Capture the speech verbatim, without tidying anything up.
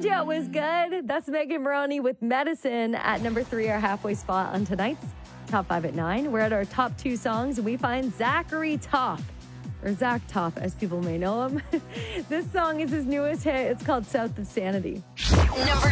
told you it was good. That's Megan Moroney with Medicine at number three, our halfway spot on tonight's Top five at nine. We're at our top two songs, and we find Zachary Top, or Zach Top, as people may know him. This song is his newest hit. It's called South of Sanity. Number